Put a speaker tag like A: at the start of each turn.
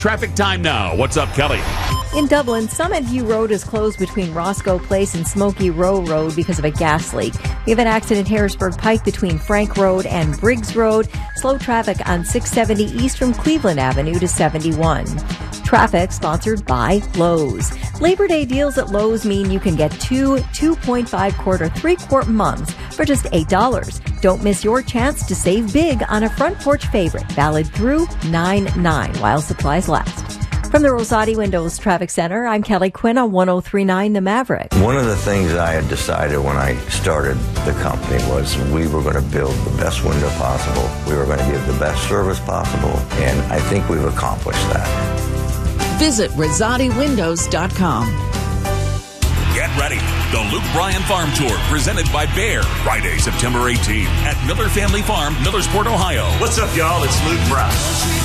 A: Traffic time now. What's up, Kelly?
B: In Dublin, Summit View Road is closed between Roscoe Place and Smoky Row Road because of a gas leak. We have an accident Harrisburg Pike between Frank Road and Briggs Road. Slow traffic on 670 east from Cleveland Avenue to 71. Traffic sponsored by Lowe's. Labor Day deals at Lowe's mean you can get 2.5 quart or 3-quart months for just $8. Don't miss your chance to save big on a front porch favorite, valid through 9/9 while supplies last. From the Rosati Windows Traffic Center, I'm Kelly Quinn on 103.9 The Maverick.
C: One of the things I had decided when I started the company was we were going to build the best window possible. We were going to give the best service possible, and I think we've accomplished that.
D: Visit RosatiWindows.com.
A: Get ready. The Luke Bryan Farm Tour presented by Bayer. Friday, September 18th at Miller Family Farm, Millersport, Ohio.
E: What's up, y'all? It's Luke Bryan.